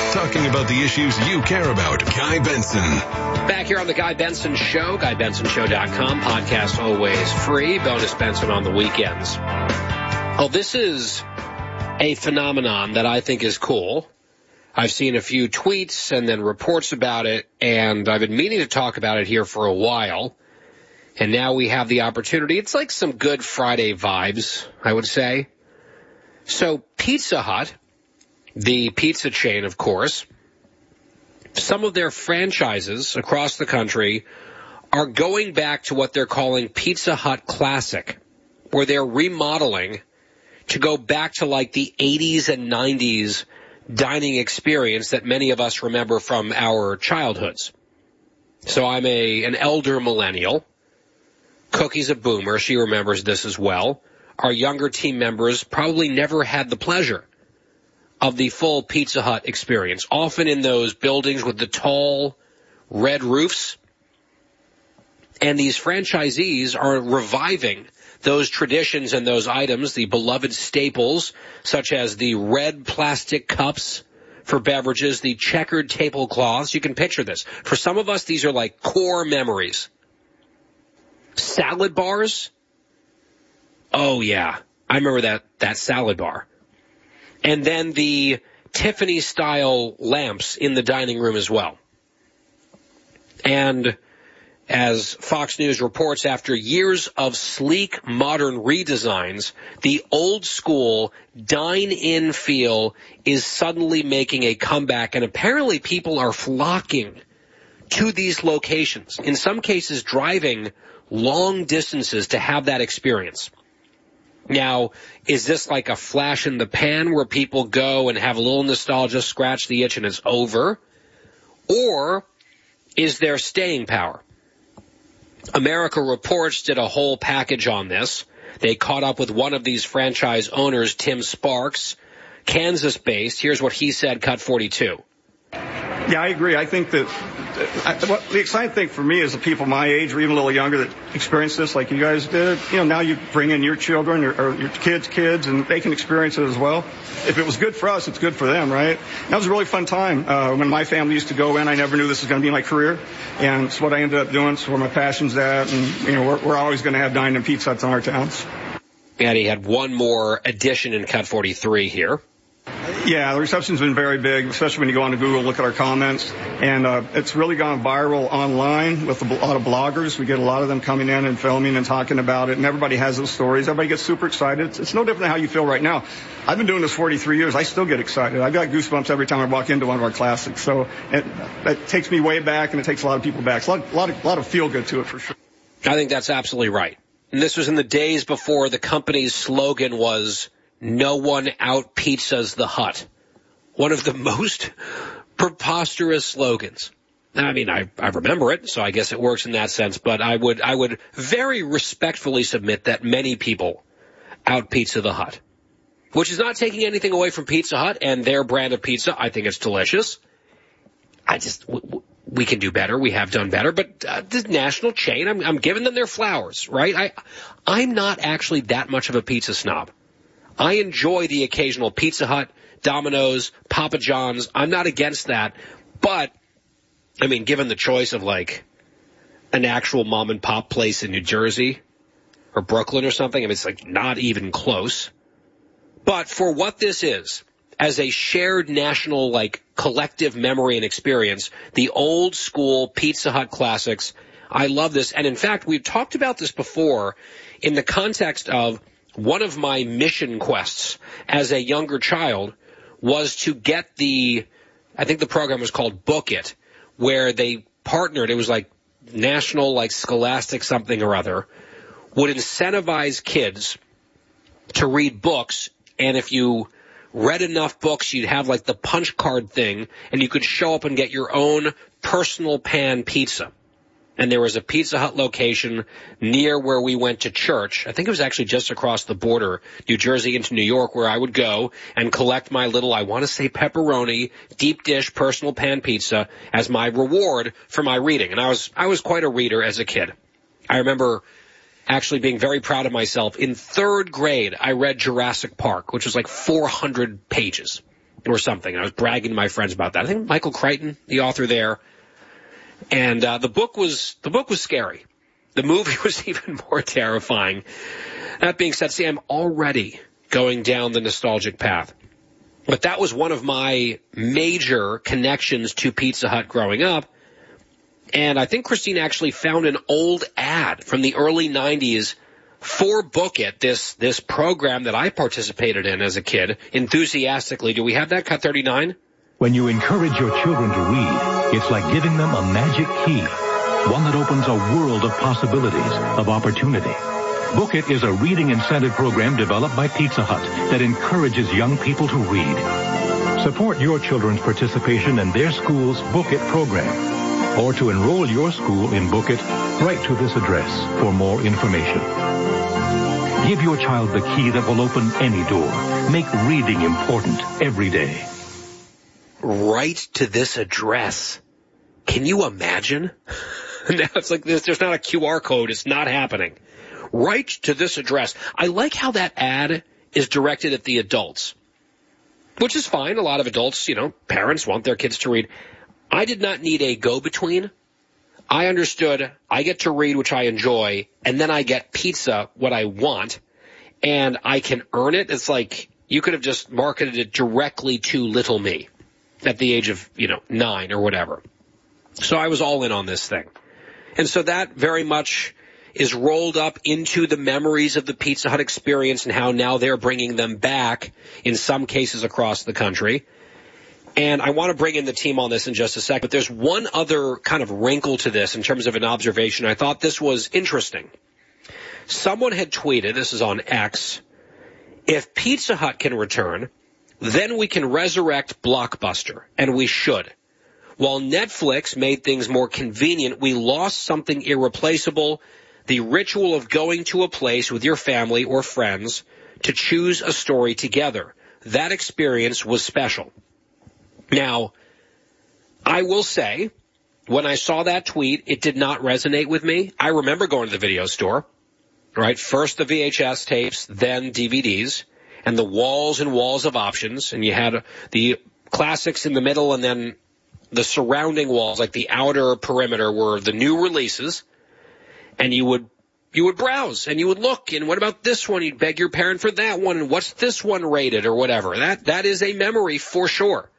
talking about the issues you care about. Guy Benson. Back here on the Guy Benson Show, GuyBensonShow.com. Podcast always free. Bonus Benson on the weekends. Oh, this is a phenomenon that I think is cool. I've seen a few tweets and then reports about it, and I've been meaning to talk about it here for a while. And now we have the opportunity. It's like some Good Friday vibes, I would say. So Pizza Hut, the pizza chain, of course, some of their franchises across the country are going back to what they're calling Pizza Hut Classic, where they're remodeling to go back to like the 80s and 90s dining experience that many of us remember from our childhoods. So I'm an elder millennial. Cookie's a boomer. She remembers this as well. Our younger team members probably never had the pleasure of the full Pizza Hut experience, often in those buildings with the tall red roofs. And these franchisees are reviving those traditions and those items, the beloved staples, such as the red plastic cups for beverages, the checkered tablecloths. You can picture this. For some of us, these are like core memories. Salad bars. Oh, yeah. I remember that salad bar. And then the Tiffany-style lamps in the dining room as well. And as Fox News reports, after years of sleek, modern redesigns, the old-school dine-in feel is suddenly making a comeback, and apparently people are flocking to these locations, in some cases driving long distances to have that experience. Now, is this like a flash in the pan where people go and have a little nostalgia, scratch the itch, and it's over? Or is there staying power? America Reports did a whole package on this. They caught up with one of these franchise owners, Tim Sparks, Kansas-based. Here's what he said, Cut 42. Yeah, I agree. I think that the exciting thing for me is the people my age or even a little younger that experience this like you guys did. You know, now you bring in your children or your kids, and they can experience it as well. If it was good for us, it's good for them, right? And that was a really fun time. When my family used to go in, I never knew this was going to be my career. And it's what I ended up doing. It's where my passion's at. And, you know, we're always going to have dine-in Pizza Huts in our towns. And he had one more addition in Cut 43 here. Yeah, the reception's been very big, especially when you go on to Google and look at our comments. And it's really gone viral online with a lot of bloggers. We get a lot of them coming in and filming and talking about it, and everybody has those stories. Everybody gets super excited. It's no different than how you feel right now. I've been doing this 43 years. I still get excited. I've got goosebumps every time I walk into one of our classics. So it takes me way back, and it takes a lot of people back. It's a lot of feel-good to it, for sure. I think that's absolutely right. And this was in the days before the company's slogan was, "No one out-pizzas the Hut." One of the most preposterous slogans. I mean, I remember it, so I guess it works in that sense, but I would very respectfully submit that many people out-pizza the Hut, which is not taking anything away from Pizza Hut and their brand of pizza. I think it's delicious. We can do better. We have done better, but the national chain, I'm giving them their flowers, right? I'm not actually that much of a pizza snob. I enjoy the occasional Pizza Hut, Domino's, Papa John's. I'm not against that. But, I mean, given the choice of, like, an actual mom-and-pop place in New Jersey or Brooklyn or something, I mean, it's, like, not even close. But for what this is, as a shared national, like, collective memory and experience, the old-school Pizza Hut classics, I love this. And, in fact, we've talked about this before in the context of one of my mission quests as a younger child was to get I think the program was called Book It, where they partnered, it was like national, like Scholastic something or other, would incentivize kids to read books, and if you read enough books, you'd have like the punch card thing, and you could show up and get your own personal pan pizza. And there was a Pizza Hut location near where we went to church. I think it was actually just across the border, New Jersey into New York, where I would go and collect my little, I want to say pepperoni, deep dish personal pan pizza as my reward for my reading. And I was quite a reader as a kid. I remember actually being very proud of myself. In third grade, I read Jurassic Park, which was like 400 pages. or something. And I was bragging to my friends about that. I think Michael Crichton, the author there. And the book was scary. The movie was even more terrifying. That being said, see, I'm already going down the nostalgic path. But that was one of my major connections to Pizza Hut growing up. And I think Christine actually found an old ad from the early 90s for Book It, this program that I participated in as a kid, enthusiastically. Do we have that, Cut 39? When you encourage your children to read, it's like giving them a magic key, one that opens a world of possibilities, of opportunity. Book It is a reading incentive program developed by Pizza Hut that encourages young people to read. Support your children's participation in their school's Book It program. Or to enroll your school in Book It, write to this address for more information. Give your child the key that will open any door. Make reading important every day. Write to this address. Can you imagine? Now it's like this. There's not a QR code. It's not happening. Write to this address. I like how that ad is directed at the adults, which is fine. A lot of adults, parents want their kids to read. I did not need a go-between. I understood I get to read, which I enjoy, and then I get pizza, what I want, and I can earn it. It's like you could have just marketed it directly to little me at the age of, 9 or whatever. So I was all in on this thing. And so that very much is rolled up into the memories of the Pizza Hut experience and how now they're bringing them back in some cases across the country. And I want to bring in the team on this in just a second, but there's one other kind of wrinkle to this in terms of an observation. I thought this was interesting. Someone had tweeted, this is on X, if Pizza Hut can return, then we can resurrect Blockbuster, and we should. While Netflix made things more convenient, we lost something irreplaceable, the ritual of going to a place with your family or friends to choose a story together. That experience was special. Now, I will say, when I saw that tweet, it did not resonate with me. I remember going to the video store, right? First the VHS tapes, then DVDs, and the walls and walls of options. And you had the classics in the middle, and then the surrounding walls, like the outer perimeter, were the new releases. And you would browse, and you would look, and what about this one? You'd beg your parent for that one, and what's this one rated or whatever. That is a memory for sure.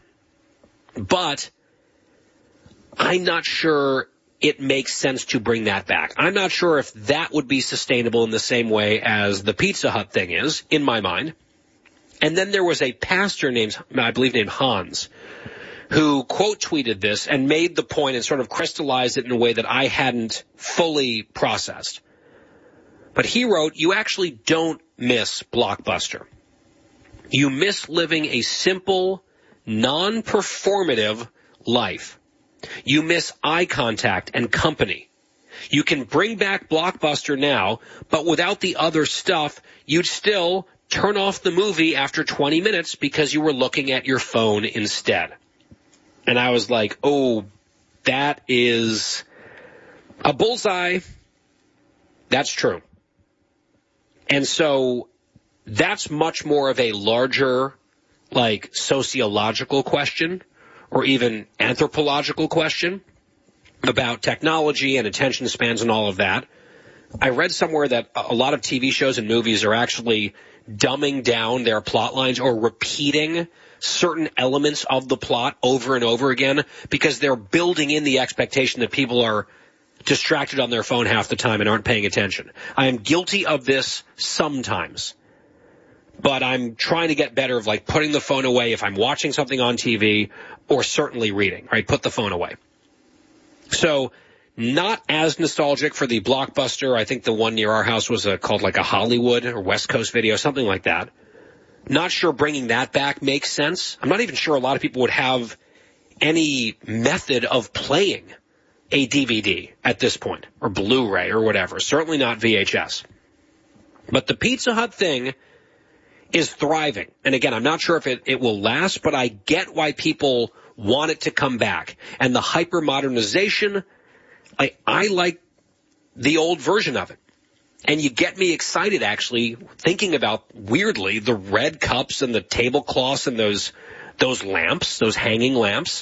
But I'm not sure it makes sense to bring that back. I'm not sure if that would be sustainable in the same way as the Pizza Hut thing is, in my mind. And then there was a pastor named Hans, who quote tweeted this and made the point and sort of crystallized it in a way that I hadn't fully processed. But he wrote, you actually don't miss Blockbuster. You miss living a simple, non-performative life. You miss eye contact and company. You can bring back Blockbuster now, but without the other stuff, you'd still turn off the movie after 20 minutes because you were looking at your phone instead. And I was like, oh, that is a bullseye. That's true. And so that's much more of a larger, sociological question or even anthropological question about technology and attention spans and all of that. I read somewhere that a lot of TV shows and movies are actually dumbing down their plot lines or repeating certain elements of the plot over and over again because they're building in the expectation that people are distracted on their phone half the time and aren't paying attention. I am guilty of this sometimes, but I'm trying to get better of putting the phone away if I'm watching something on TV or certainly reading, right? Put the phone away. So not as nostalgic for the Blockbuster. I think the one near our house was called a Hollywood or West Coast Video, something like that. Not sure bringing that back makes sense. I'm not even sure a lot of people would have any method of playing a DVD at this point, or Blu-ray or whatever. Certainly not VHS. But the Pizza Hut thing is thriving. And again, I'm not sure if it will last, but I get why people want it to come back. And the hyper-modernization, I like the old version of it. And you get me excited, actually, thinking about, weirdly, the red cups and the tablecloths and those those lamps, those hanging lamps,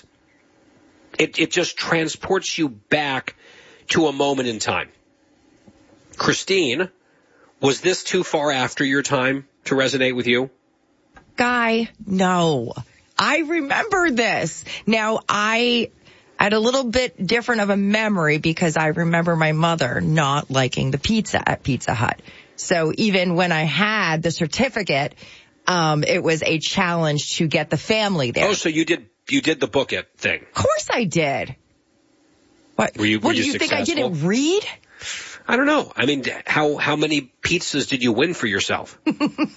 it just transports you back to a moment in time. Christine, was this too far after your time to resonate with you? Guy, no. I remember this. Now, I had a little bit different of a memory because I remember my mother not liking the pizza at Pizza Hut. So even when I had the certificate, it was a challenge to get the family there. Oh, so you did the book it thing. Of course I did. What? Were you do you think I didn't read? I don't know. I mean, how many pizzas did you win for yourself? 1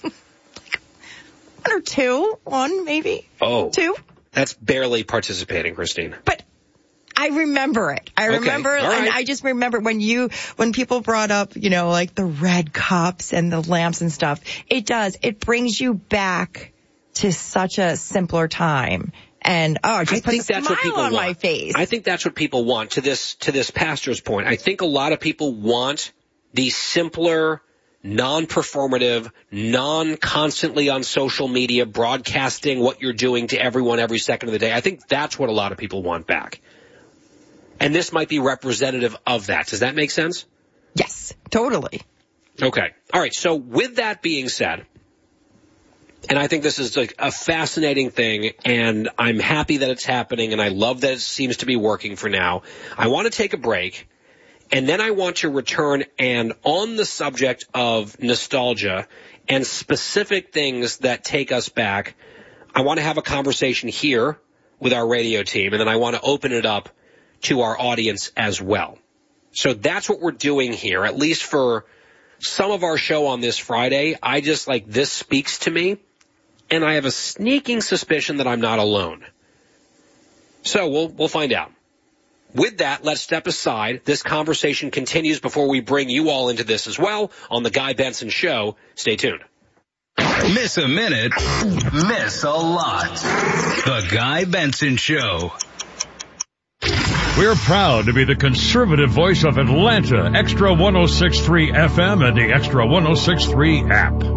or 2. 1, maybe. Oh. 2. That's barely participating, Christine. But I remember it. I remember, okay. Right. And I just remember when people brought up, like the red cups and the lamps and stuff, it brings you back to such a simpler time. And it just puts a smile on my face. I think that's what people want. To this pastor's point, I think a lot of people want the simpler, non-performative, non-constantly on social media broadcasting what you're doing to everyone every second of the day. I think that's what a lot of people want back. And this might be representative of that. Does that make sense? Yes, totally. Okay. All right. So with that being said, and I think this is like a fascinating thing, and I'm happy that it's happening, and I love that it seems to be working for now. I want to take a break, and then I want to return, and on the subject of nostalgia and specific things that take us back, I want to have a conversation here with our radio team, and then I want to open it up to our audience as well. So that's what we're doing here, at least for some of our show on this Friday. I just this speaks to me, and I have a sneaking suspicion that I'm not alone. So we'll find out. With that, let's step aside. This conversation continues before we bring you all into this as well on The Guy Benson Show. Stay tuned. Miss a minute, miss a lot. The Guy Benson Show. We're proud to be the conservative voice of Atlanta, Extra 106.3 FM and the Extra 106.3 app.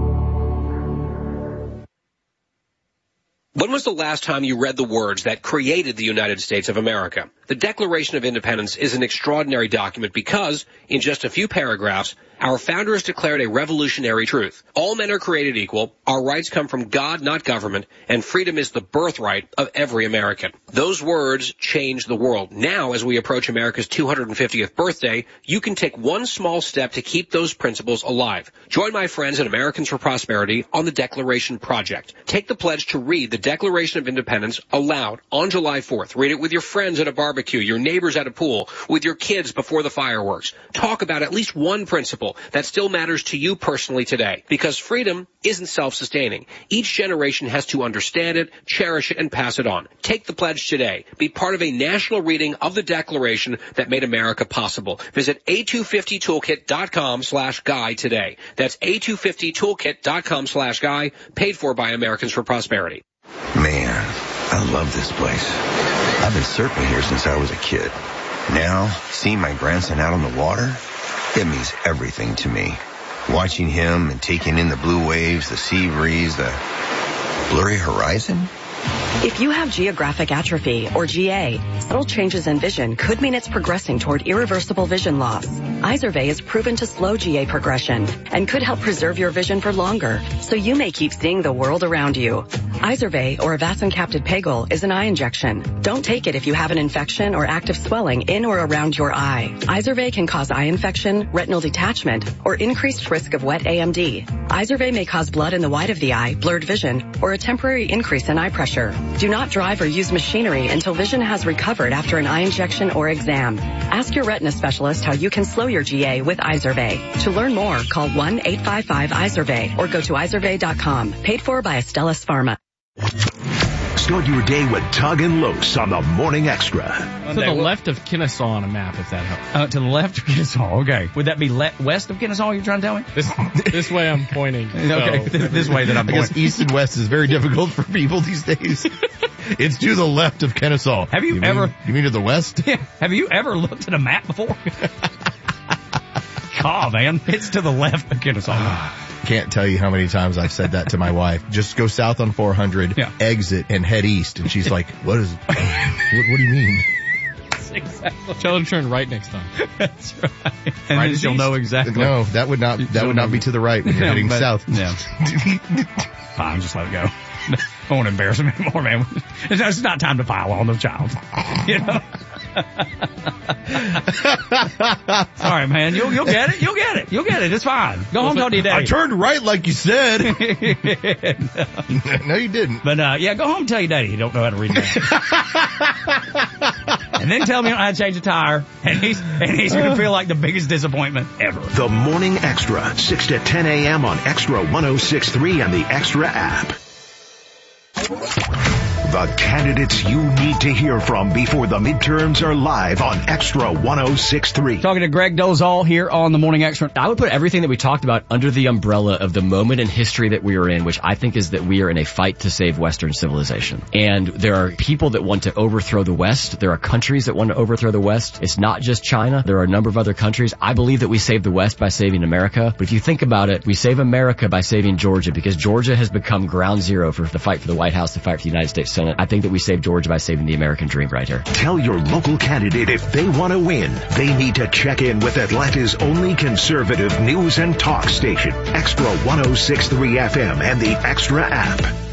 When was the last time you read the words that created the United States of America? The Declaration of Independence is an extraordinary document because, in just a few paragraphs, our founders declared a revolutionary truth. All men are created equal, our rights come from God, not government, and freedom is the birthright of every American. Those words changed the world. Now, as we approach America's 250th birthday, you can take one small step to keep those principles alive. Join my friends at Americans for Prosperity on the Declaration Project. Take the pledge to read the Declaration of Independence aloud on July 4th. Read it with your friends at a barbecue, your neighbors at a pool, with your kids before the fireworks. Talk about at least one principle that still matters to you personally today, because freedom isn't self-sustaining. Each generation has to understand it, cherish it, and pass it on. Take the pledge today. Be part of a national reading of the Declaration that made America possible. Visit a250toolkit.com/guy today. That's a250toolkit.com/guy, paid for by Americans for Prosperity. Man, I love this place. I've been surfing here since I was a kid. Now, seeing my grandson out on the water, it means everything to me. Watching him and taking in the blue waves, the sea breeze, the blurry horizon. If you have geographic atrophy, or GA, subtle changes in vision could mean it's progressing toward irreversible vision loss. Izervay is proven to slow GA progression and could help preserve your vision for longer, so you may keep seeing the world around you. Izervay, or avacincaptad pegol, is an eye injection. Don't take it if you have an infection or active swelling in or around your eye. Izervay can cause eye infection, retinal detachment, or increased risk of wet AMD. Izervay may cause blood in the white of the eye, blurred vision, or a temporary increase in eye pressure. Do not drive or use machinery until vision has recovered after an eye injection or exam. Ask your retina specialist how you can slow your GA with Izervay. To learn more, call 1-855-IZERVAY or go to izervay.com. Paid for by Astellas Pharma. Start your day with Tug and Los on the Morning Extra. To the left of Kennesaw on a map, if that helps. To the left of Kennesaw, okay. Would that be west of Kennesaw, you're trying to tell me? This way I'm pointing. Okay, this way that I'm pointing. I guess east and west is very difficult for people these days. It's to the left of Kennesaw. Have you mean to the west? Yeah. Have you ever looked at a map before? call, man. It's to the left of Kennesaw. Can't tell you how many times I've said that to my wife. Just go south on 400, exit, and head east. And she's like, what do you mean? Exactly. Tell them to turn right next time. That's right. And right then she'll know exactly. No, that would not be to the right when you're heading south. Yeah. Fine, just let it go. I won't embarrass him anymore, man. It's not time to pile on the child. You know? Sorry, man. You'll get it. You'll get it. You'll get it. It's fine. Go home, talk to your daddy. I turned right like you said. No, you didn't. But, go home and tell your daddy you don't know how to read that. And then tell me you don't know how to change a tire. And he's going to feel like the biggest disappointment ever. The Morning Extra, 6 to 10 a.m. on Extra 106.3 and the Extra app. The candidates you need to hear from before the midterms are live on Extra 106.3. Talking to Greg Dolezal here on the Morning Extra. I would put everything that we talked about under the umbrella of the moment in history that we are in, which I think is that we are in a fight to save Western civilization. And there are people that want to overthrow the West. There are countries that want to overthrow the West. It's not just China. There are a number of other countries. I believe that we save the West by saving America. But if you think about it, we save America by saving Georgia, because Georgia has become ground zero for the fight for the White House, the fight for the United States Senate. I think that we save Georgia by saving the American dream right here. Tell your local candidate if they want to win, they need to check in with Atlanta's only conservative news and talk station, Extra 106.3 FM and the Extra app.